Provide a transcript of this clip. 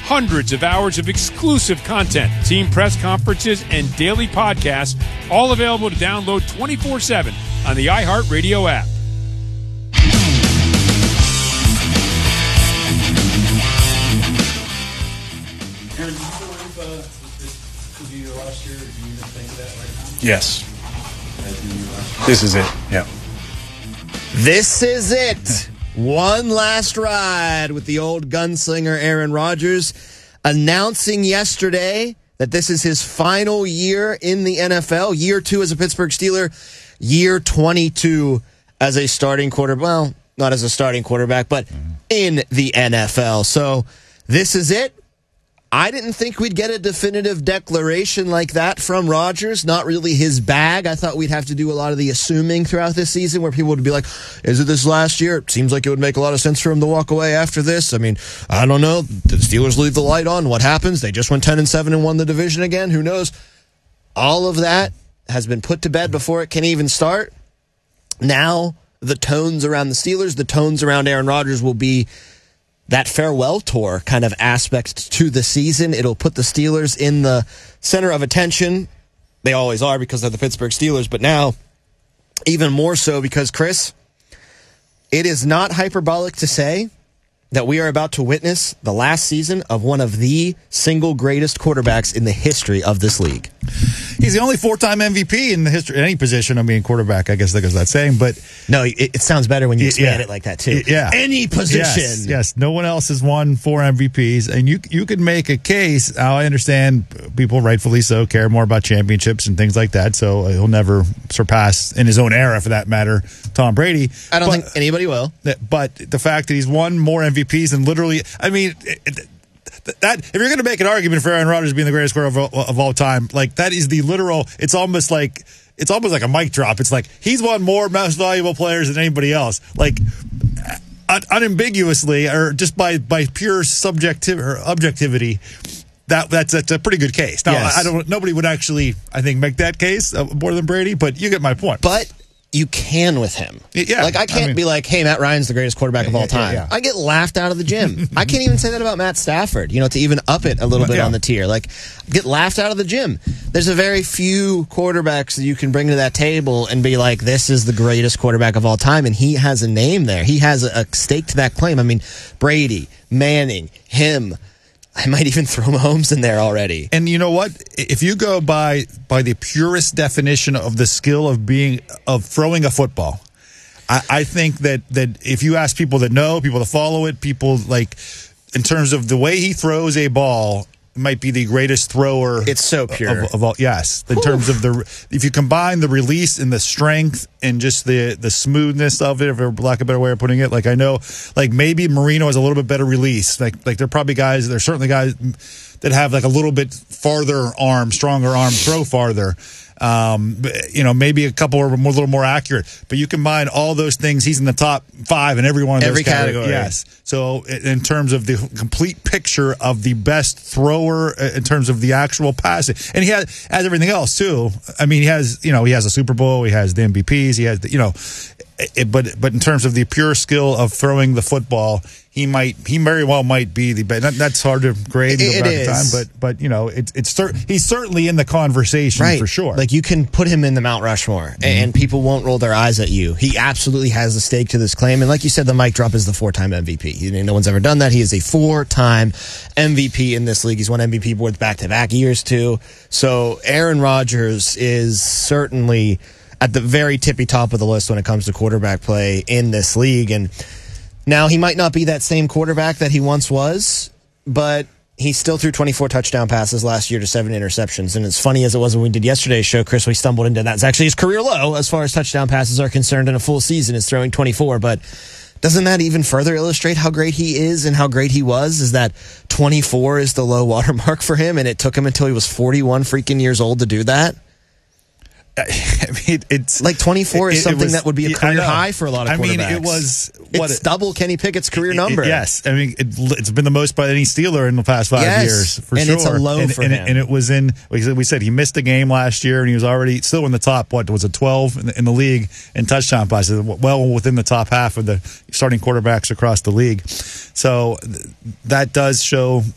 hundreds of hours of exclusive content, team press conferences, and daily podcasts, all available to download 24/7 on the iHeartRadio app. Aaron, do you believe this could be your last year? Do you even think that right now? Yes. This is it. Yeah. This is it. One last ride with the old gunslinger Aaron Rodgers, announcing yesterday that this is his final year in the NFL. Year 2 as a Pittsburgh Steeler, year 22 as a starting quarterback. Well, not as a starting quarterback, but in the NFL. So this is it. I didn't think we'd get a definitive declaration like that from Rodgers. Not really his bag. I thought we'd have to do a lot of the assuming throughout this season where people would be like, is it this last year? It seems like it would make a lot of sense for him to walk away after this. I mean, I don't know. Did the Steelers leave the light on? What happens? They just went 10-7 and won the division again. Who knows? All of that has been put to bed before it can even start. Now, the tones around the Steelers, the tones around Aaron Rodgers will be that farewell tour kind of aspect to the season. It'll put the Steelers in the center of attention. They always are because they're the Pittsburgh Steelers, but now even more so because, Chris, it is not hyperbolic to say that we are about to witness the last season of one of the single greatest quarterbacks in the history of this league. He's the only 4-time MVP in the history, in any position. I mean, quarterback, I guess that goes without saying, but no, it sounds better when you expand it like that too. Yeah, any position. Yes. No one else has won 4 MVPs, and you could make a case. Now, I understand people, rightfully so, care more about championships and things like that. So he'll never surpass, in his own era, for that matter, Tom Brady. I don't think anybody will. But the fact that he's won more MVPs than literally, I mean. That if you're going to make an argument for Aaron Rodgers being the greatest quarterback of all time, like that is the literal. It's almost like a mic drop. It's like he's won more most valuable players than anybody else. Like unambiguously, or just by pure objectivity. That's a pretty good case. Now, yes. Nobody would actually, I think, make that case more than Brady, but you get my point. But you can with him. Yeah. Like, I can't be like, hey, Matt Ryan's the greatest quarterback of all time. Yeah. I get laughed out of the gym. I can't even say that about Matt Stafford, to even up it a little bit on the tier. Like, get laughed out of the gym. There's a very few quarterbacks that you can bring to that table and be like, this is the greatest quarterback of all time, and he has a name there. He has a stake to that claim. I mean, Brady, Manning, him. I might even throw Mahomes in there already. And you know what? If you go by the purest definition of the skill of throwing a football, I think that if you ask people that know, people that follow it, people like in terms of the way he throws a ball, might be the greatest thrower. It's so pure of all. Yes, in terms of if you combine the release and the strength and just the smoothness of it, for lack of a better way of putting it. Like I know, like maybe Marino has a little bit better release. Like there are probably guys. There's certainly guys that have like a little bit farther arm, stronger arm, throw farther. Maybe a couple are a little more accurate, but you combine all those things. He's in the top 5 in every one of those category. Yes. So in terms of the complete picture of the best thrower in terms of the actual passing, and he has everything else too. I mean, he has a Super Bowl, he has the MVPs, he has but in terms of the pure skill of throwing the football, he very well might be the best. That's hard to grade in time, but he's certainly in the conversation for sure. Like you can put him in the Mount Rushmore, and people won't roll their eyes at you. He absolutely has a stake to this claim, and like you said, the mic drop is the 4-time MVP. No one's ever done that. He is a 4-time MVP in this league. He's won MVP boards back-to-back years too. So Aaron Rodgers is certainly at the very tippy top of the list when it comes to quarterback play in this league, and now, he might not be that same quarterback that he once was, but he still threw 24 touchdown passes last year to 7 interceptions. And as funny as it was when we did yesterday's show, Chris, we stumbled into that. It's actually his career low as far as touchdown passes are concerned in a full season is throwing 24. But doesn't that even further illustrate how great he is and how great he was? Is that 24 is the low watermark for him, and it took him until he was 41 freaking years old to do that? I mean, it's like 24 is something that would be a career high for a lot of quarterbacks. I mean, it's double Kenny Pickett's career number. Yes, I mean it's been the most by any Steeler in the past 5 years for and sure. It's a low for him. And it was in. We said he missed a game last year, and he was already still in the top. What was it, 12 in the league in touchdown passes? Well within the top half of the starting quarterbacks across the league. So that does show